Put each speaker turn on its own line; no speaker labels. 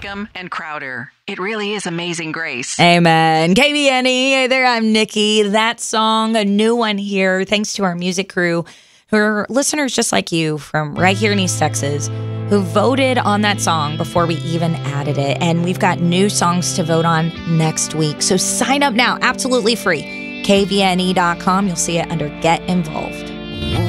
Wickham, and Crowder. It really is Amazing Grace.
Amen. KBNE, hey there, I'm Nikki. That song, a new one here, thanks to our music crew, who are listeners just like you from right here in East Texas, who voted on that song before we even added it. And we've got new songs to vote on next week. So sign up now, absolutely free. kvne.com. You'll see it under Get Involved.